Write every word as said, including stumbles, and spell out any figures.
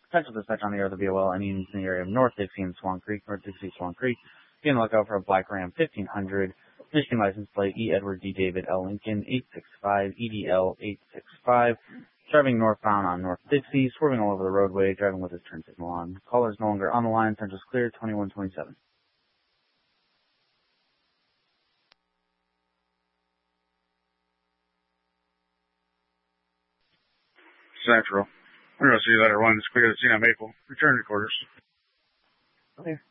Potential dispatch on the air of the B O L, any in the area of North Dixie and Swan Creek, North Dixie, Swan Creek. Be on the lookout for a black Ram fifteen hundred, Michigan license plate E. Edward D. David L. Lincoln eight six five, E D L eight six five. Driving northbound on North Dixie, swerving all over the roadway, driving with his turn signal on. Caller is no longer on the line. Central's clear, twenty-one twenty-seven. Central. We're going to see you later. One is clear. That's Maple. Return to quarters. Okay.